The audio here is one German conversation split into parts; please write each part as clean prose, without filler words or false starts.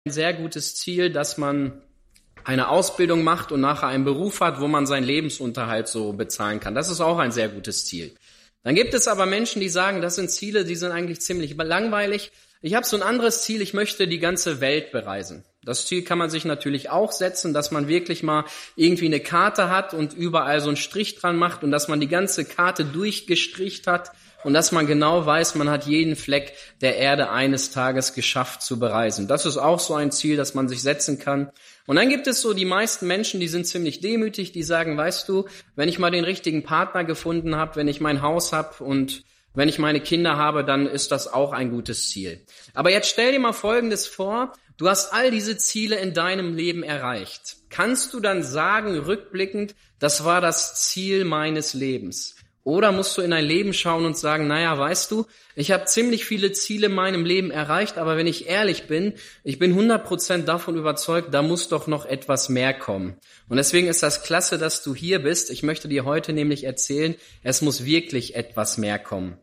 Ein sehr gutes Ziel, dass man eine Ausbildung macht und nachher einen Beruf hat, wo man seinen Lebensunterhalt so bezahlen kann. Das ist auch ein sehr gutes Ziel. Dann gibt es aber Menschen, die sagen, das sind Ziele, die sind eigentlich ziemlich langweilig. Ich habe so ein anderes Ziel, ich möchte die ganze Welt bereisen. Das Ziel kann man sich natürlich auch setzen, dass man wirklich mal irgendwie eine Karte hat und überall so einen Strich dran macht und dass man die ganze Karte durchgestricht hat und dass man genau weiß, man hat jeden Fleck der Erde eines Tages geschafft zu bereisen. Das ist auch so ein Ziel, das man sich setzen kann. Und dann gibt es so die meisten Menschen, die sind ziemlich demütig, die sagen, weißt du, wenn ich mal den richtigen Partner gefunden habe, wenn ich mein Haus habe und wenn ich meine Kinder habe, dann ist das auch ein gutes Ziel. Aber jetzt stell dir mal Folgendes vor, du hast all diese Ziele in deinem Leben erreicht. Kannst du dann sagen, rückblickend, das war das Ziel meines Lebens? Oder musst du in dein Leben schauen und sagen, naja, weißt du, ich habe ziemlich viele Ziele in meinem Leben erreicht, aber wenn ich ehrlich bin, ich bin 100% davon überzeugt, da muss doch noch etwas mehr kommen. Und deswegen ist das klasse, dass du hier bist. Ich möchte dir heute nämlich erzählen, es muss wirklich etwas mehr kommen.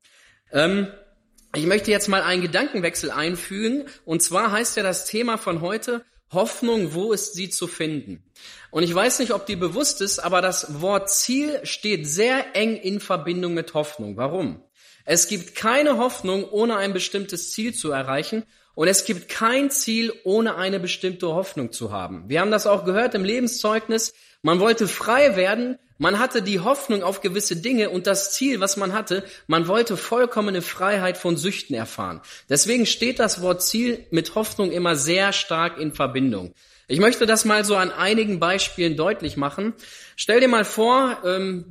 Ich möchte jetzt mal einen Gedankenwechsel einfügen. Und zwar heißt ja das Thema von heute, Hoffnung, wo ist sie zu finden? Und ich weiß nicht, ob dir bewusst ist, aber das Wort Ziel steht sehr eng in Verbindung mit Hoffnung. Warum? Es gibt keine Hoffnung, ohne ein bestimmtes Ziel zu erreichen. Und es gibt kein Ziel, ohne eine bestimmte Hoffnung zu haben. Wir haben das auch gehört im Lebenszeugnis. Man wollte frei werden. Man hatte die Hoffnung auf gewisse Dinge und das Ziel, was man hatte, man wollte vollkommene Freiheit von Süchten erfahren. Deswegen steht das Wort Ziel mit Hoffnung immer sehr stark in Verbindung. Ich möchte das mal so an einigen Beispielen deutlich machen. Stell dir mal vor,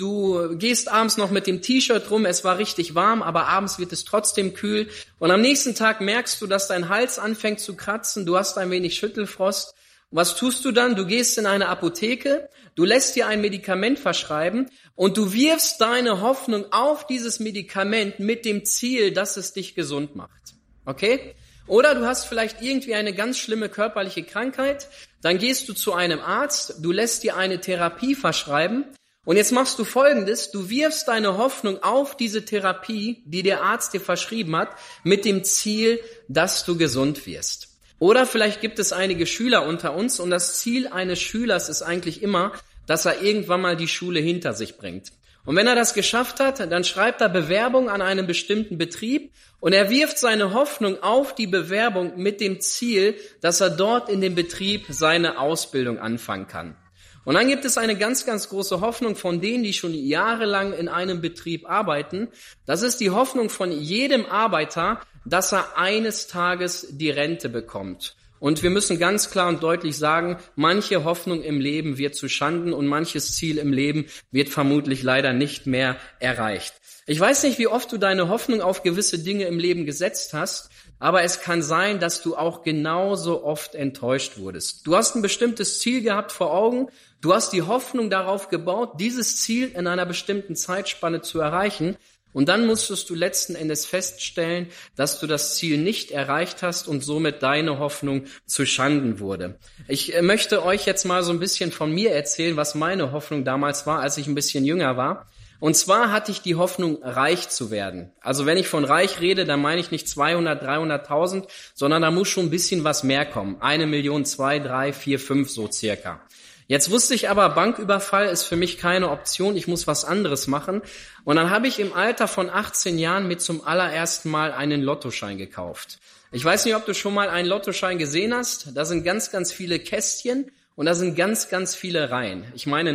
du gehst abends noch mit dem T-Shirt rum, es war richtig warm, aber abends wird es trotzdem kühl. Und am nächsten Tag merkst du, dass dein Hals anfängt zu kratzen, du hast ein wenig Schüttelfrost. Was tust du dann? Du gehst in eine Apotheke, du lässt dir ein Medikament verschreiben und du wirfst deine Hoffnung auf dieses Medikament mit dem Ziel, dass es dich gesund macht. Okay? Oder du hast vielleicht irgendwie eine ganz schlimme körperliche Krankheit, dann gehst du zu einem Arzt, du lässt dir eine Therapie verschreiben und jetzt machst du Folgendes, du wirfst deine Hoffnung auf diese Therapie, die der Arzt dir verschrieben hat, mit dem Ziel, dass du gesund wirst. Oder vielleicht gibt es einige Schüler unter uns und das Ziel eines Schülers ist eigentlich immer, dass er irgendwann mal die Schule hinter sich bringt. Und wenn er das geschafft hat, dann schreibt er Bewerbung an einen bestimmten Betrieb und er wirft seine Hoffnung auf die Bewerbung mit dem Ziel, dass er dort in dem Betrieb seine Ausbildung anfangen kann. Und dann gibt es eine ganz, ganz große Hoffnung von denen, die schon jahrelang in einem Betrieb arbeiten. Das ist die Hoffnung von jedem Arbeiter, dass er eines Tages die Rente bekommt. Und wir müssen ganz klar und deutlich sagen, manche Hoffnung im Leben wird zu Schanden und manches Ziel im Leben wird vermutlich leider nicht mehr erreicht. Ich weiß nicht, wie oft du deine Hoffnung auf gewisse Dinge im Leben gesetzt hast, aber es kann sein, dass du auch genauso oft enttäuscht wurdest. Du hast ein bestimmtes Ziel gehabt vor Augen, du hast die Hoffnung darauf gebaut, dieses Ziel in einer bestimmten Zeitspanne zu erreichen. Und dann musstest du letzten Endes feststellen, dass du das Ziel nicht erreicht hast und somit deine Hoffnung zu Schanden wurde. Ich möchte euch jetzt mal so ein bisschen von mir erzählen, was meine Hoffnung damals war, als ich ein bisschen jünger war. Und zwar hatte ich die Hoffnung, reich zu werden. Also wenn ich von reich rede, dann meine ich nicht 200, 300.000, sondern da muss schon ein bisschen was mehr kommen. 1 Million, 2, 3, 4, 5 so circa. Jetzt wusste ich aber, Banküberfall ist für mich keine Option, ich muss was anderes machen. Und dann habe ich im Alter von 18 Jahren mir zum allerersten Mal einen Lottoschein gekauft. Ich weiß nicht, ob du schon mal einen Lottoschein gesehen hast. Da sind ganz, ganz viele Kästchen und da sind ganz, ganz viele Reihen. Ich meine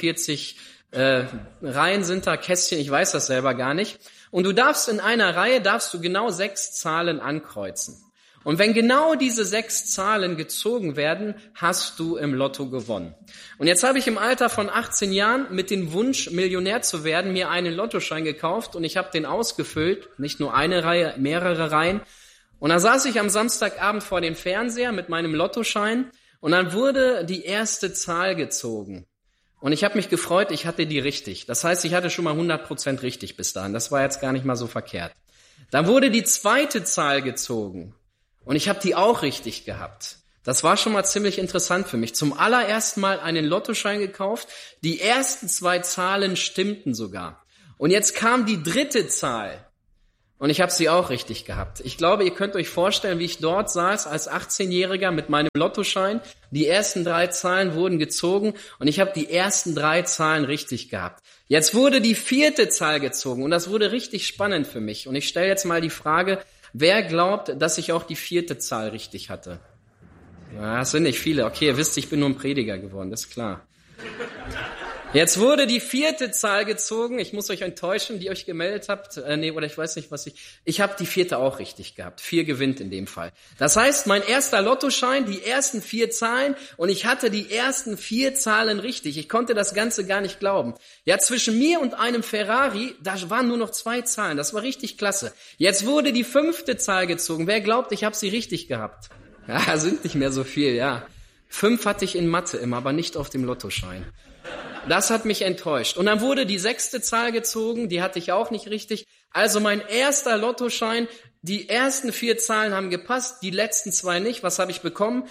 49 Reihen sind da, Kästchen, ich weiß das selber gar nicht. Und du darfst in einer Reihe, genau 6 Zahlen ankreuzen. Und wenn genau diese 6 Zahlen gezogen werden, hast du im Lotto gewonnen. Und jetzt habe ich im Alter von 18 Jahren mit dem Wunsch, Millionär zu werden, mir einen Lottoschein gekauft und ich habe den ausgefüllt, nicht nur eine Reihe, mehrere Reihen. Und da saß ich am Samstagabend vor dem Fernseher mit meinem Lottoschein und dann wurde die erste Zahl gezogen. Und ich habe mich gefreut, ich hatte die richtig. Das heißt, ich hatte schon mal 100% richtig bis dahin. Das war jetzt gar nicht mal so verkehrt. Dann wurde die zweite Zahl gezogen. Und ich habe die auch richtig gehabt. Das war schon mal ziemlich interessant für mich. Zum allerersten Mal einen Lottoschein gekauft. Die ersten 2 Zahlen stimmten sogar. Und jetzt kam die dritte Zahl. Und ich habe sie auch richtig gehabt. Ich glaube, ihr könnt euch vorstellen, wie ich dort saß als 18-Jähriger mit meinem Lottoschein. Die ersten 3 Zahlen wurden gezogen und ich habe die ersten 3 Zahlen richtig gehabt. Jetzt wurde die 4. Zahl gezogen und das wurde richtig spannend für mich. Und ich stelle jetzt mal die Frage, wer glaubt, dass ich auch die 4. Zahl richtig hatte? Ja, das sind nicht viele. Okay, ihr wisst, ich bin nur ein Prediger geworden, das ist klar. Jetzt wurde die 4. Zahl gezogen. Ich muss euch enttäuschen, die euch gemeldet habt. Oder ich weiß nicht, ich habe die 4. auch richtig gehabt. 4 gewinnt in dem Fall. Das heißt, mein erster Lottoschein, die ersten 4 Zahlen und ich hatte die ersten 4 Zahlen richtig. Ich konnte das Ganze gar nicht glauben. Ja, zwischen mir und einem Ferrari, da waren nur noch 2 Zahlen. Das war richtig klasse. Jetzt wurde die 5. Zahl gezogen. Wer glaubt, ich habe sie richtig gehabt? Ja, sind nicht mehr so viel, ja. 5 hatte ich in Mathe immer, aber nicht auf dem Lottoschein. Das hat mich enttäuscht. Und dann wurde die 6. Zahl gezogen, die hatte ich auch nicht richtig. Also mein erster Lottoschein, die ersten 4 Zahlen haben gepasst, die letzten 2 nicht. Was habe ich bekommen?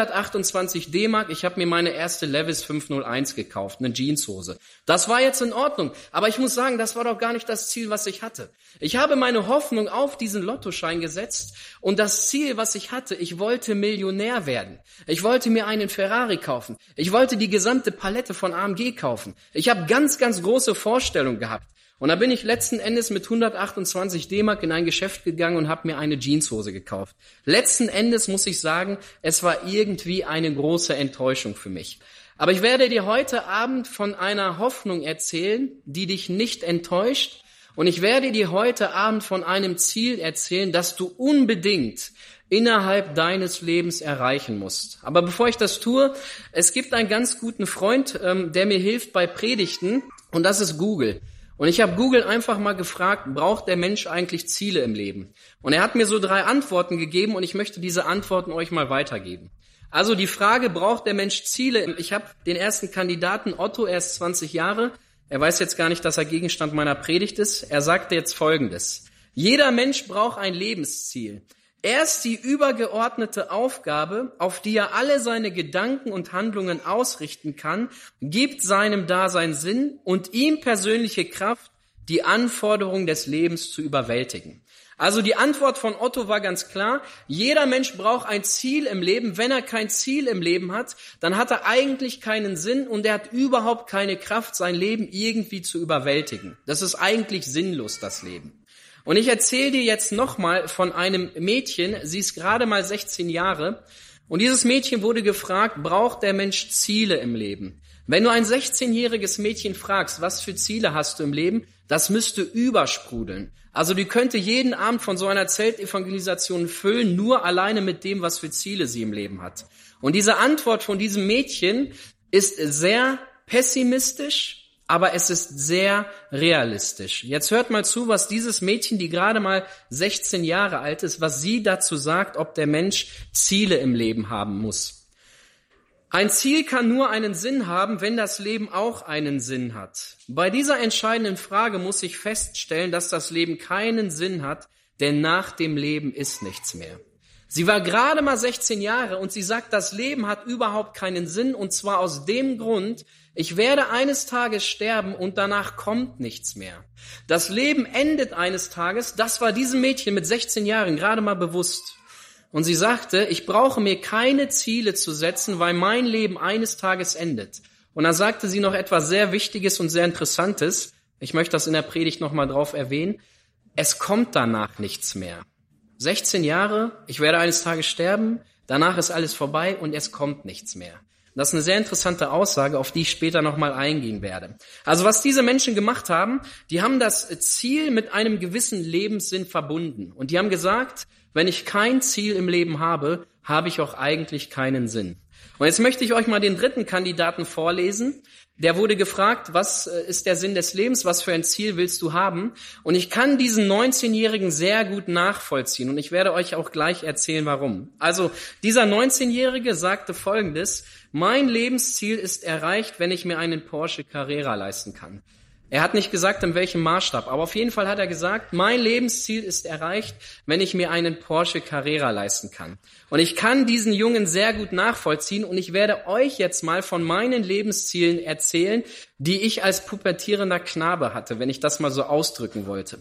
128 D-Mark. Ich habe mir meine erste Levi's 501 gekauft, eine Jeanshose. Das war jetzt in Ordnung. Aber ich muss sagen, das war doch gar nicht das Ziel, was ich hatte. Ich habe meine Hoffnung auf diesen Lottoschein gesetzt und das Ziel, was ich hatte, ich wollte Millionär werden. Ich wollte mir einen Ferrari kaufen. Ich wollte die gesamte Palette von AMG kaufen. Ich habe ganz, ganz große Vorstellungen gehabt. Und da bin ich letzten Endes mit 128 D-Mark in ein Geschäft gegangen und habe mir eine Jeanshose gekauft. Letzten Endes muss ich sagen, es war irgendwie eine große Enttäuschung für mich. Aber ich werde dir heute Abend von einer Hoffnung erzählen, die dich nicht enttäuscht. Und ich werde dir heute Abend von einem Ziel erzählen, das du unbedingt innerhalb deines Lebens erreichen musst. Aber bevor ich das tue, es gibt einen ganz guten Freund, der mir hilft bei Predigten, und das ist Google. Und ich habe Google einfach mal gefragt, braucht der Mensch eigentlich Ziele im Leben? Und er hat mir so 3 Antworten gegeben und ich möchte diese Antworten euch mal weitergeben. Also die Frage, braucht der Mensch Ziele? Ich habe den ersten Kandidaten, Otto, er ist 20 Jahre. Er weiß jetzt gar nicht, dass er Gegenstand meiner Predigt ist. Er sagte jetzt Folgendes. Jeder Mensch braucht ein Lebensziel. Erst die übergeordnete Aufgabe, auf die er alle seine Gedanken und Handlungen ausrichten kann, gibt seinem Dasein Sinn und ihm persönliche Kraft, die Anforderungen des Lebens zu überwältigen. Also die Antwort von Otto war ganz klar, jeder Mensch braucht ein Ziel im Leben. Wenn er kein Ziel im Leben hat, dann hat er eigentlich keinen Sinn und er hat überhaupt keine Kraft, sein Leben irgendwie zu überwältigen. Das ist eigentlich sinnlos, das Leben. Und ich erzähle dir jetzt nochmal von einem Mädchen, sie ist gerade mal 16 Jahre und dieses Mädchen wurde gefragt, braucht der Mensch Ziele im Leben? Wenn du ein 16-jähriges Mädchen fragst, was für Ziele hast du im Leben, das müsste übersprudeln. Also die könnte jeden Abend von so einer Zeltevangelisation füllen, nur alleine mit dem, was für Ziele sie im Leben hat. Und diese Antwort von diesem Mädchen ist sehr pessimistisch, aber es ist sehr realistisch. Jetzt hört mal zu, was dieses Mädchen, die gerade mal 16 Jahre alt ist, was sie dazu sagt, ob der Mensch Ziele im Leben haben muss. Ein Ziel kann nur einen Sinn haben, wenn das Leben auch einen Sinn hat. Bei dieser entscheidenden Frage muss ich feststellen, dass das Leben keinen Sinn hat, denn nach dem Leben ist nichts mehr. Sie war gerade mal 16 Jahre und sie sagt, das Leben hat überhaupt keinen Sinn und zwar aus dem Grund, ich werde eines Tages sterben und danach kommt nichts mehr. Das Leben endet eines Tages, das war diesem Mädchen mit 16 Jahren gerade mal bewusst. Und sie sagte, ich brauche mir keine Ziele zu setzen, weil mein Leben eines Tages endet. Und dann sagte sie noch etwas sehr Wichtiges und sehr Interessantes. Ich möchte das in der Predigt nochmal drauf erwähnen. Es kommt danach nichts mehr. 16 Jahre, ich werde eines Tages sterben, danach ist alles vorbei und es kommt nichts mehr. Das ist eine sehr interessante Aussage, auf die ich später nochmal eingehen werde. Also was diese Menschen gemacht haben, die haben das Ziel mit einem gewissen Lebenssinn verbunden. Und die haben gesagt, wenn ich kein Ziel im Leben habe, habe ich auch eigentlich keinen Sinn. Und jetzt möchte ich euch mal den 3. Kandidaten vorlesen. Der wurde gefragt, was ist der Sinn des Lebens, was für ein Ziel willst du haben? Und ich kann diesen 19-Jährigen sehr gut nachvollziehen und ich werde euch auch gleich erzählen, warum. Also dieser 19-Jährige sagte Folgendes, mein Lebensziel ist erreicht, wenn ich mir einen Porsche Carrera leisten kann. Er hat nicht gesagt, in welchem Maßstab, aber auf jeden Fall hat er gesagt, mein Lebensziel ist erreicht, wenn ich mir einen Porsche Carrera leisten kann. Und ich kann diesen Jungen sehr gut nachvollziehen und ich werde euch jetzt mal von meinen Lebenszielen erzählen, die ich als pubertierender Knabe hatte, wenn ich das mal so ausdrücken wollte.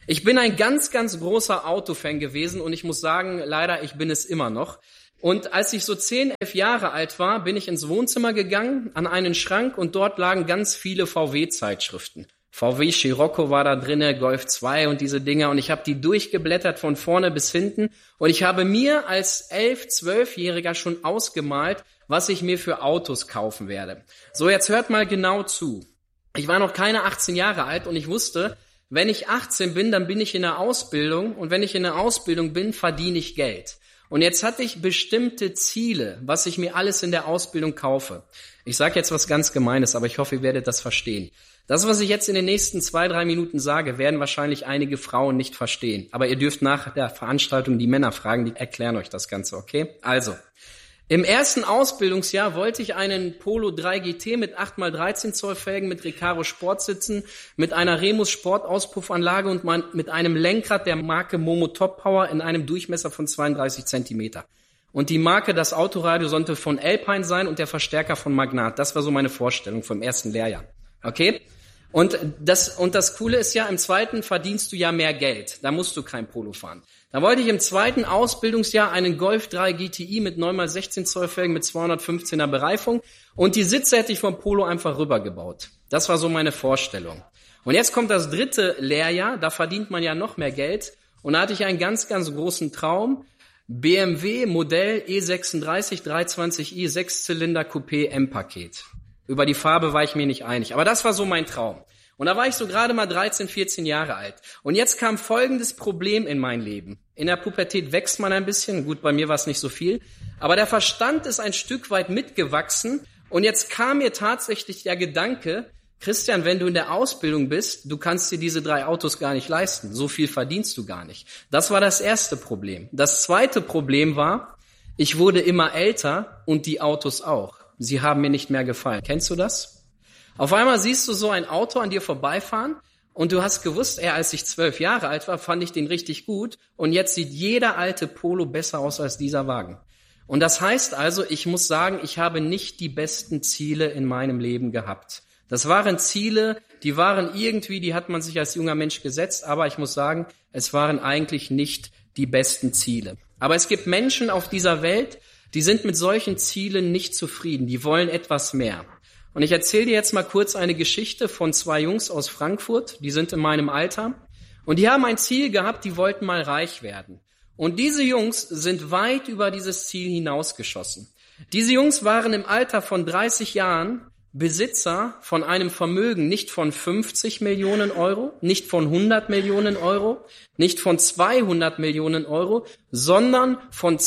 Ich bin ein ganz, ganz großer Autofan gewesen und ich muss sagen, leider, ich bin es immer noch. Und als ich so 10, 11 Jahre alt war, bin ich ins Wohnzimmer gegangen, an einen Schrank und dort lagen ganz viele VW-Zeitschriften. VW Scirocco war da drinne, Golf 2 und diese Dinger und ich habe die durchgeblättert von vorne bis hinten und ich habe mir als 11-, 12-Jähriger schon ausgemalt, was ich mir für Autos kaufen werde. So, jetzt hört mal genau zu. Ich war noch keine 18 Jahre alt und ich wusste, wenn ich 18 bin, dann bin ich in der Ausbildung und wenn ich in der Ausbildung bin, verdiene ich Geld. Und jetzt hatte ich bestimmte Ziele, was ich mir alles in der Ausbildung kaufe. Ich sage jetzt was ganz Gemeines, aber ich hoffe, ihr werdet das verstehen. Das, was ich jetzt in den nächsten 2, 3 Minuten sage, werden wahrscheinlich einige Frauen nicht verstehen. Aber ihr dürft nach der Veranstaltung die Männer fragen, die erklären euch das Ganze, okay? Also, im ersten Ausbildungsjahr wollte ich einen Polo 3 GT mit 8x13 Zoll Felgen, mit Recaro Sportsitzen, mit einer Remus Sportauspuffanlage und mit einem Lenkrad der Marke Momo Top Power in einem Durchmesser von 32 Zentimeter. Und die Marke, das Autoradio sollte von Alpine sein und der Verstärker von Magnat. Das war so meine Vorstellung vom ersten Lehrjahr. Okay? Und das Coole ist ja, im zweiten verdienst du ja mehr Geld. Da musst du kein Polo fahren. Da wollte ich im zweiten Ausbildungsjahr einen Golf 3 GTI mit 9x16 Zoll Felgen mit 215er Bereifung und die Sitze hätte ich vom Polo einfach rübergebaut. Das war so meine Vorstellung. Und jetzt kommt das dritte Lehrjahr, da verdient man ja noch mehr Geld und da hatte ich einen ganz, ganz großen Traum. BMW Modell E36 320i 6-Zylinder Coupé M-Paket. Über die Farbe war ich mir nicht einig, aber das war so mein Traum. Und da war ich so gerade mal 13, 14 Jahre alt. Und jetzt kam folgendes Problem in mein Leben. In der Pubertät wächst man ein bisschen, gut, bei mir war es nicht so viel, aber der Verstand ist ein Stück weit mitgewachsen und jetzt kam mir tatsächlich der Gedanke, Christian, wenn du in der Ausbildung bist, du kannst dir diese 3 Autos gar nicht leisten, so viel verdienst du gar nicht. Das war das erste Problem. Das zweite Problem war, ich wurde immer älter und die Autos auch. Sie haben mir nicht mehr gefallen. Kennst du das? Auf einmal siehst du so ein Auto an dir vorbeifahren und du hast gewusst, als ich 12 Jahre alt war, fand ich den richtig gut und jetzt sieht jeder alte Polo besser aus als dieser Wagen. Und das heißt also, ich muss sagen, ich habe nicht die besten Ziele in meinem Leben gehabt. Das waren Ziele, die hat man sich als junger Mensch gesetzt, aber ich muss sagen, es waren eigentlich nicht die besten Ziele. Aber es gibt Menschen auf dieser Welt, die sind mit solchen Zielen nicht zufrieden, die wollen etwas mehr. Und ich erzähle dir jetzt mal kurz eine Geschichte von 2 Jungs aus Frankfurt, die sind in meinem Alter und die haben ein Ziel gehabt, die wollten mal reich werden. Und diese Jungs sind weit über dieses Ziel hinausgeschossen. Diese Jungs waren im Alter von 30 Jahren Besitzer von einem Vermögen nicht von 50 Millionen Euro, nicht von 100 Millionen Euro, nicht von 200 Millionen Euro, sondern von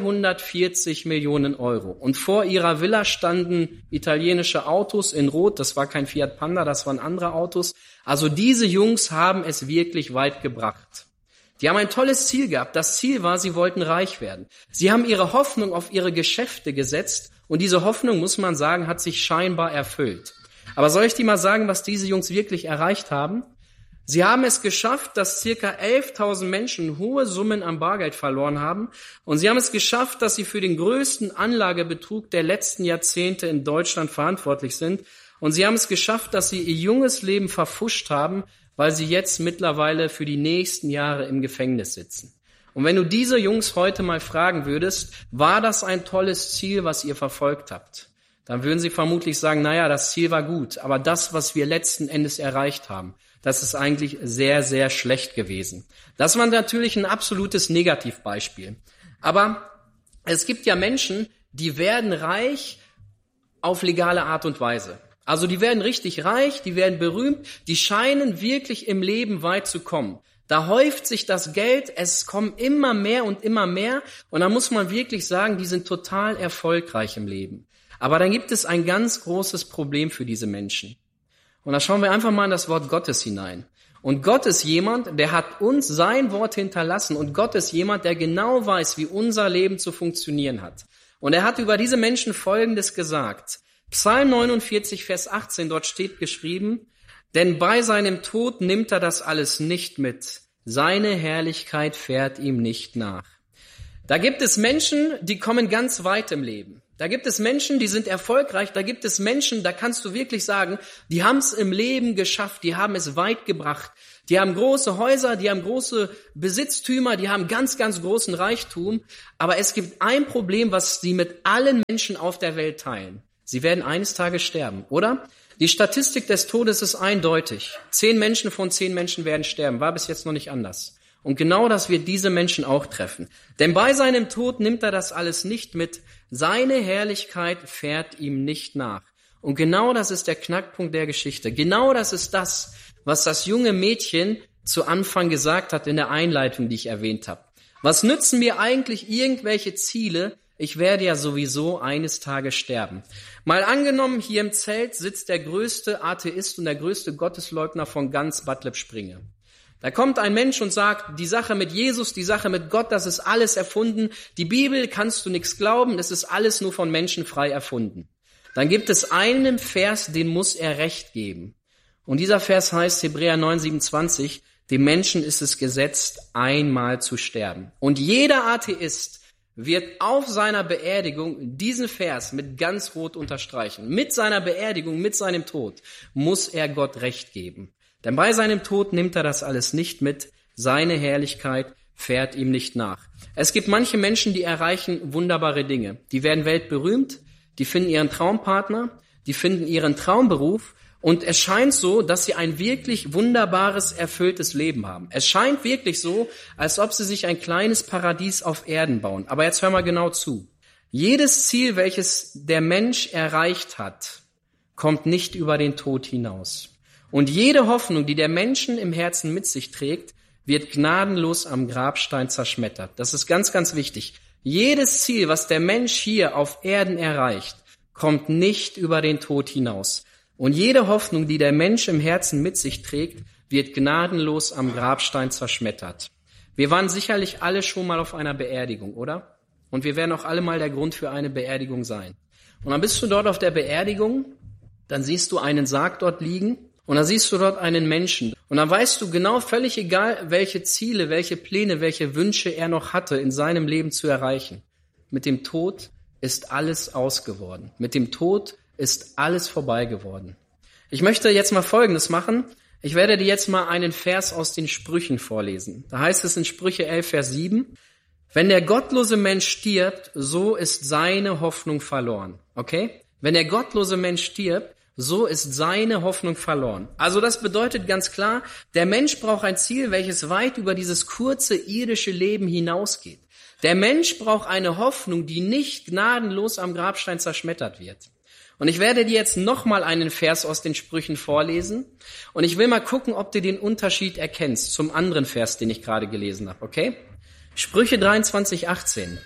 240 Millionen Euro. Und vor ihrer Villa standen italienische Autos in Rot, das war kein Fiat Panda, das waren andere Autos. Also diese Jungs haben es wirklich weit gebracht. Die haben ein tolles Ziel gehabt. Das Ziel war, sie wollten reich werden. Sie haben ihre Hoffnung auf ihre Geschäfte gesetzt und diese Hoffnung, muss man sagen, hat sich scheinbar erfüllt. Aber soll ich dir mal sagen, was diese Jungs wirklich erreicht haben? Sie haben es geschafft, dass circa 11.000 Menschen hohe Summen an Bargeld verloren haben und sie haben es geschafft, dass sie für den größten Anlagebetrug der letzten Jahrzehnte in Deutschland verantwortlich sind und sie haben es geschafft, dass sie ihr junges Leben verpfuscht haben, weil sie jetzt mittlerweile für die nächsten Jahre im Gefängnis sitzen. Und wenn du diese Jungs heute mal fragen würdest, war das ein tolles Ziel, was ihr verfolgt habt? Dann würden sie vermutlich sagen, naja, das Ziel war gut, aber das, was wir letzten Endes erreicht haben, das ist eigentlich sehr, sehr schlecht gewesen. Das war natürlich ein absolutes Negativbeispiel. Aber es gibt ja Menschen, die werden reich auf legale Art und Weise. Also die werden richtig reich, die werden berühmt, die scheinen wirklich im Leben weit zu kommen. Da häuft sich das Geld, es kommen immer mehr und da muss man wirklich sagen, die sind total erfolgreich im Leben. Aber dann gibt es ein ganz großes Problem für diese Menschen. Und da schauen wir einfach mal in das Wort Gottes hinein. Und Gott ist jemand, der hat uns sein Wort hinterlassen und Gott ist jemand, der genau weiß, wie unser Leben zu funktionieren hat. Und er hat über diese Menschen Folgendes gesagt. Psalm 49, Vers 18, dort steht geschrieben, denn bei seinem Tod nimmt er das alles nicht mit. Seine Herrlichkeit fährt ihm nicht nach. Da gibt es Menschen, die kommen ganz weit im Leben. Da gibt es Menschen, die sind erfolgreich. Da gibt es Menschen, da kannst du wirklich sagen, die haben es im Leben geschafft. Die haben es weit gebracht. Die haben große Häuser, die haben große Besitztümer, die haben ganz, ganz großen Reichtum. Aber es gibt ein Problem, was sie mit allen Menschen auf der Welt teilen. Sie werden eines Tages sterben, oder? Die Statistik des Todes ist eindeutig. 10 Menschen von 10 Menschen werden sterben. War bis jetzt noch nicht anders. Und genau das wird diese Menschen auch treffen. Denn bei seinem Tod nimmt er das alles nicht mit. Seine Herrlichkeit fährt ihm nicht nach. Und genau das ist der Knackpunkt der Geschichte. Genau das ist das, was das junge Mädchen zu Anfang gesagt hat in der Einleitung, die ich erwähnt habe. Was nützen mir eigentlich irgendwelche Ziele? Ich werde ja sowieso eines Tages sterben. Mal angenommen, hier im Zelt sitzt der größte Atheist und der größte Gottesleugner von ganz Bad Lippspringe. Da kommt ein Mensch und sagt, die Sache mit Jesus, die Sache mit Gott, das ist alles erfunden. Die Bibel kannst du nichts glauben, das ist alles nur von Menschen frei erfunden. Dann gibt es einen Vers, den muss er Recht geben. Und dieser Vers heißt Hebräer 9,27, dem Menschen ist es gesetzt, einmal zu sterben. Und jeder Atheist wird auf seiner Beerdigung diesen Vers mit ganz rot unterstreichen. Mit seiner Beerdigung, mit seinem Tod muss er Gott Recht geben. Denn bei seinem Tod nimmt er das alles nicht mit. Seine Herrlichkeit fährt ihm nicht nach. Es gibt manche Menschen, die erreichen wunderbare Dinge. Die werden weltberühmt, die finden ihren Traumpartner, die finden ihren Traumberuf und es scheint so, dass sie ein wirklich wunderbares, erfülltes Leben haben. Es scheint wirklich so, als ob sie sich ein kleines Paradies auf Erden bauen. Aber jetzt hör mal genau zu. Jedes Ziel, welches der Mensch erreicht hat, kommt nicht über den Tod hinaus. Und jede Hoffnung, die der Menschen im Herzen mit sich trägt, wird gnadenlos am Grabstein zerschmettert. Das ist ganz, ganz wichtig. Jedes Ziel, was der Mensch hier auf Erden erreicht, kommt nicht über den Tod hinaus. Und jede Hoffnung, die der Mensch im Herzen mit sich trägt, wird gnadenlos am Grabstein zerschmettert. Wir waren sicherlich alle schon mal auf einer Beerdigung, oder? Und wir werden auch alle mal der Grund für eine Beerdigung sein. Und dann bist du dort auf der Beerdigung, dann siehst du einen Sarg dort liegen, und dann siehst du dort einen Menschen. Und dann weißt du genau, völlig egal, welche Ziele, welche Pläne, welche Wünsche er noch hatte, in seinem Leben zu erreichen. Mit dem Tod ist alles ausgeworden. Mit dem Tod ist alles vorbei geworden. Ich möchte jetzt mal Folgendes machen. Ich werde dir jetzt mal einen Vers aus den Sprüchen vorlesen. Da heißt es in Sprüche 11, Vers 7, wenn der gottlose Mensch stirbt, so ist seine Hoffnung verloren. Okay? Wenn der gottlose Mensch stirbt, so ist seine Hoffnung verloren. Also das bedeutet ganz klar, der Mensch braucht ein Ziel, welches weit über dieses kurze irdische Leben hinausgeht. Der Mensch braucht eine Hoffnung, die nicht gnadenlos am Grabstein zerschmettert wird. Und ich werde dir jetzt nochmal einen Vers aus den Sprüchen vorlesen. Und ich will mal gucken, ob du den Unterschied erkennst zum anderen Vers, den ich gerade gelesen habe, okay? Sprüche 23, 18.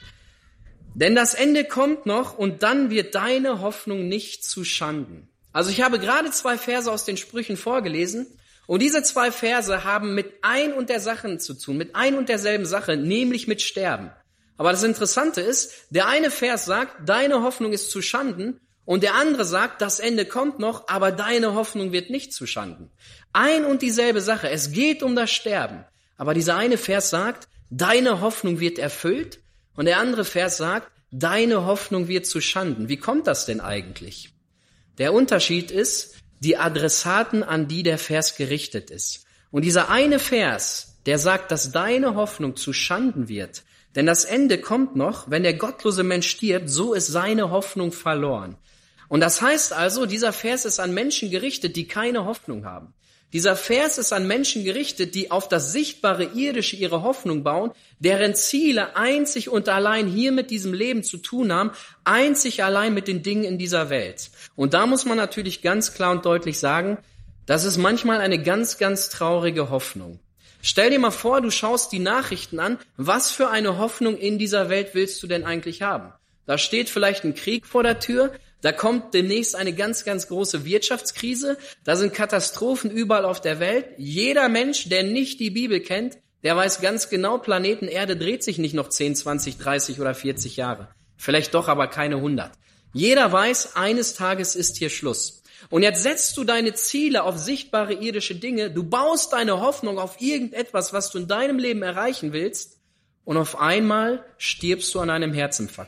Denn das Ende kommt noch und dann wird deine Hoffnung nicht zu Schanden. Also ich habe gerade 2 Verse aus den Sprüchen vorgelesen und diese 2 Verse haben mit ein und der Sachen zu tun, mit ein und derselben Sache, nämlich mit Sterben. Aber das Interessante ist, der eine Vers sagt, deine Hoffnung ist zu Schanden und der andere sagt, das Ende kommt noch, aber deine Hoffnung wird nicht zu Schanden. Ein und dieselbe Sache, es geht um das Sterben. Aber dieser eine Vers sagt, deine Hoffnung wird erfüllt. Und der andere Vers sagt, deine Hoffnung wird zu Schanden. Wie kommt das denn eigentlich? Der Unterschied ist, die Adressaten, an die der Vers gerichtet ist. Und dieser eine Vers, der sagt, dass deine Hoffnung zu Schanden wird. Denn das Ende kommt noch, wenn der gottlose Mensch stirbt, so ist seine Hoffnung verloren. Und das heißt also, dieser Vers ist an Menschen gerichtet, die keine Hoffnung haben. Dieser Vers ist an Menschen gerichtet, die auf das sichtbare Irdische ihre Hoffnung bauen, deren Ziele einzig und allein hier mit diesem Leben zu tun haben, einzig allein mit den Dingen in dieser Welt. Und da muss man natürlich ganz klar und deutlich sagen, das ist manchmal eine ganz, ganz traurige Hoffnung. Stell dir mal vor, du schaust die Nachrichten an, was für eine Hoffnung in dieser Welt willst du denn eigentlich haben? Da steht vielleicht ein Krieg vor der Tür, da kommt demnächst eine ganz, ganz große Wirtschaftskrise, da sind Katastrophen überall auf der Welt. Jeder Mensch, der nicht die Bibel kennt, der weiß ganz genau, Planeten Erde dreht sich nicht noch 10, 20, 30 oder 40 Jahre. Vielleicht doch, aber keine 100. Jeder weiß, eines Tages ist hier Schluss. Und jetzt setzt du deine Ziele auf sichtbare irdische Dinge, du baust deine Hoffnung auf irgendetwas, was du in deinem Leben erreichen willst, und auf einmal stirbst du an einem Herzinfarkt.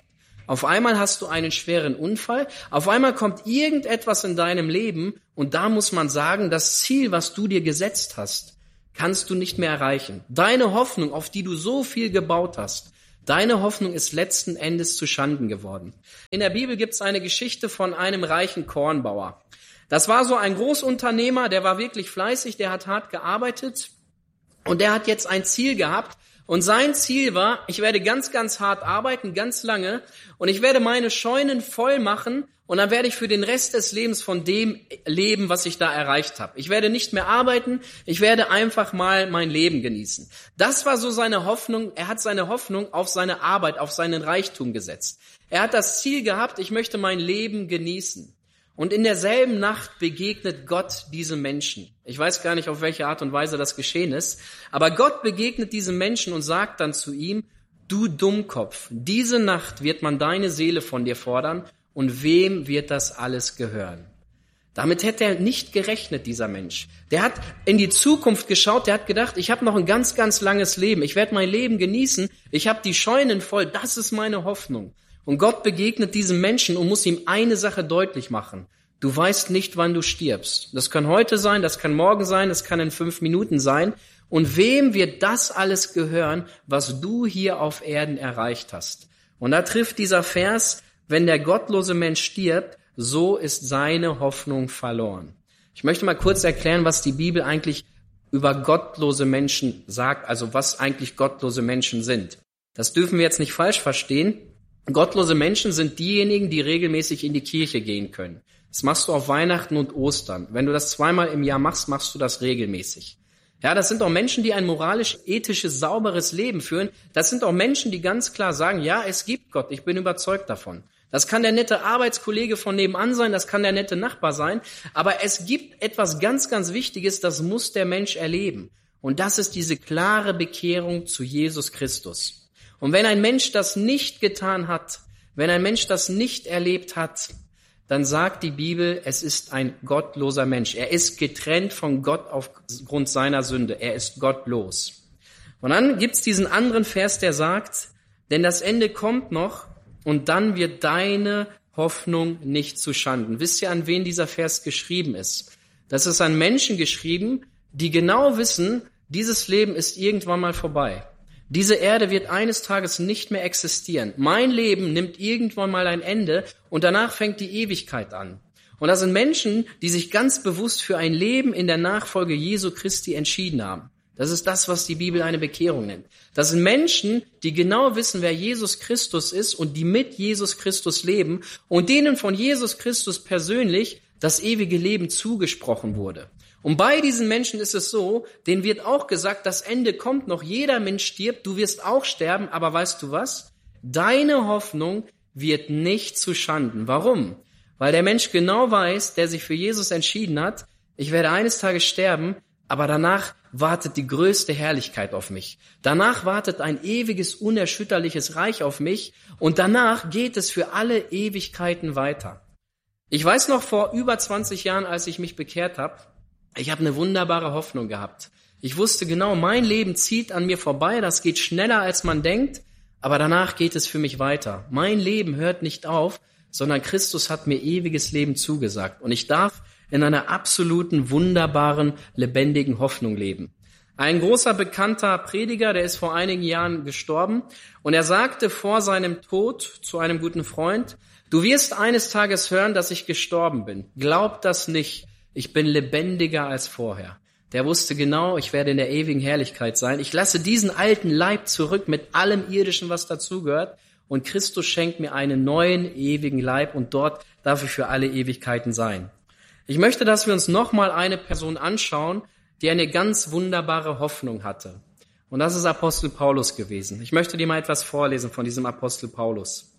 auf einmal hast du einen schweren Unfall, auf einmal kommt irgendetwas in deinem Leben und da muss man sagen, das Ziel, was du dir gesetzt hast, kannst du nicht mehr erreichen. Deine Hoffnung, auf die du so viel gebaut hast, deine Hoffnung ist letzten Endes zu Schanden geworden. In der Bibel gibt es eine Geschichte von einem reichen Kornbauer. Das war so ein Großunternehmer, der war wirklich fleißig, der hat hart gearbeitet und der hat jetzt ein Ziel gehabt. Und sein Ziel war, ich werde ganz, ganz hart arbeiten, ganz lange, und ich werde meine Scheunen voll machen und dann werde ich für den Rest des Lebens von dem leben, was ich da erreicht habe. Ich werde nicht mehr arbeiten, ich werde einfach mal mein Leben genießen. Das war so seine Hoffnung. Er hat seine Hoffnung auf seine Arbeit, auf seinen Reichtum gesetzt. Er hat das Ziel gehabt, ich möchte mein Leben genießen. Und in derselben Nacht begegnet Gott diesem Menschen. Ich weiß gar nicht, auf welche Art und Weise das geschehen ist, aber Gott begegnet diesem Menschen und sagt dann zu ihm, du Dummkopf, diese Nacht wird man deine Seele von dir fordern und wem wird das alles gehören? Damit hätte er nicht gerechnet, dieser Mensch. Der hat in die Zukunft geschaut, der hat gedacht, ich habe noch ein ganz, ganz langes Leben, ich werde mein Leben genießen, ich habe die Scheunen voll, das ist meine Hoffnung. Und Gott begegnet diesem Menschen und muss ihm eine Sache deutlich machen. Du weißt nicht, wann du stirbst. Das kann heute sein, das kann morgen sein, das kann in 5 Minuten sein. Und wem wird das alles gehören, was du hier auf Erden erreicht hast? Und da trifft dieser Vers, wenn der gottlose Mensch stirbt, so ist seine Hoffnung verloren. Ich möchte mal kurz erklären, was die Bibel eigentlich über gottlose Menschen sagt, also was eigentlich gottlose Menschen sind. Das dürfen wir jetzt nicht falsch verstehen. Gottlose Menschen sind diejenigen, die regelmäßig in die Kirche gehen können. Das machst du auf Weihnachten und Ostern. Wenn du das 2-mal im Jahr machst, machst du das regelmäßig. Ja, das sind auch Menschen, die ein moralisch, ethisches, sauberes Leben führen. Das sind auch Menschen, die ganz klar sagen, ja, es gibt Gott, ich bin überzeugt davon. Das kann der nette Arbeitskollege von nebenan sein, das kann der nette Nachbar sein. Aber es gibt etwas ganz, ganz Wichtiges, das muss der Mensch erleben. Und das ist diese klare Bekehrung zu Jesus Christus. Und wenn ein Mensch das nicht getan hat, wenn ein Mensch das nicht erlebt hat, dann sagt die Bibel, es ist ein gottloser Mensch. Er ist getrennt von Gott aufgrund seiner Sünde. Er ist gottlos. Und dann gibt's diesen anderen Vers, der sagt, denn das Ende kommt noch und dann wird deine Hoffnung nicht zu Schanden. Wisst ihr, an wen dieser Vers geschrieben ist? Das ist an Menschen geschrieben, die genau wissen, dieses Leben ist irgendwann mal vorbei. Diese Erde wird eines Tages nicht mehr existieren. Mein Leben nimmt irgendwann mal ein Ende und danach fängt die Ewigkeit an. Und das sind Menschen, die sich ganz bewusst für ein Leben in der Nachfolge Jesu Christi entschieden haben. Das ist das, was die Bibel eine Bekehrung nennt. Das sind Menschen, die genau wissen, wer Jesus Christus ist und die mit Jesus Christus leben und denen von Jesus Christus persönlich das ewige Leben zugesprochen wurde. Und bei diesen Menschen ist es so, denen wird auch gesagt, das Ende kommt noch, jeder Mensch stirbt, du wirst auch sterben, aber weißt du was? Deine Hoffnung wird nicht zu Schanden. Warum? Weil der Mensch genau weiß, der sich für Jesus entschieden hat, ich werde eines Tages sterben, aber danach wartet die größte Herrlichkeit auf mich. Danach wartet ein ewiges, unerschütterliches Reich auf mich und danach geht es für alle Ewigkeiten weiter. Ich weiß noch vor über 20 Jahren, als ich mich bekehrt habe, ich habe eine wunderbare Hoffnung gehabt. Ich wusste genau, mein Leben zieht an mir vorbei, das geht schneller, als man denkt, aber danach geht es für mich weiter. Mein Leben hört nicht auf, sondern Christus hat mir ewiges Leben zugesagt und ich darf in einer absoluten, wunderbaren, lebendigen Hoffnung leben. Ein großer, bekannter Prediger, der ist vor einigen Jahren gestorben und er sagte vor seinem Tod zu einem guten Freund, du wirst eines Tages hören, dass ich gestorben bin. Glaub das nicht. Ich bin lebendiger als vorher. Der wusste genau, ich werde in der ewigen Herrlichkeit sein. Ich lasse diesen alten Leib zurück mit allem Irdischen, was dazugehört. Und Christus schenkt mir einen neuen, ewigen Leib und dort darf ich für alle Ewigkeiten sein. Ich möchte, dass wir uns nochmal eine Person anschauen, die eine ganz wunderbare Hoffnung hatte. Und das ist Apostel Paulus gewesen. Ich möchte dir mal etwas vorlesen von diesem Apostel Paulus.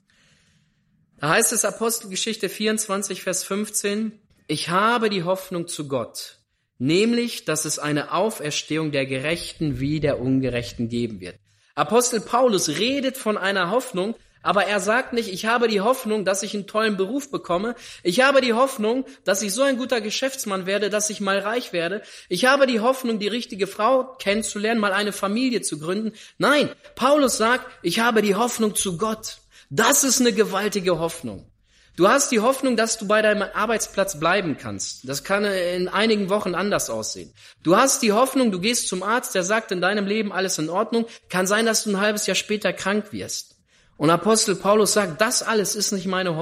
Da heißt es Apostelgeschichte 24, Vers 15, ich habe die Hoffnung zu Gott, nämlich, dass es eine Auferstehung der Gerechten wie der Ungerechten geben wird. Apostel Paulus redet von einer Hoffnung, aber er sagt nicht, ich habe die Hoffnung, dass ich einen tollen Beruf bekomme. Ich habe die Hoffnung, dass ich so ein guter Geschäftsmann werde, dass ich mal reich werde. Ich habe die Hoffnung, die richtige Frau kennenzulernen, mal eine Familie zu gründen. Nein, Paulus sagt, ich habe die Hoffnung zu Gott. Das ist eine gewaltige Hoffnung. Du hast die Hoffnung, dass du bei deinem Arbeitsplatz bleiben kannst. Das kann in einigen Wochen anders aussehen. Du hast die Hoffnung, du gehst zum Arzt, der sagt in deinem Leben alles in Ordnung. Kann sein, dass du ein halbes Jahr später krank wirst. Und Apostel Paulus sagt, das alles ist nicht meine Hoffnung.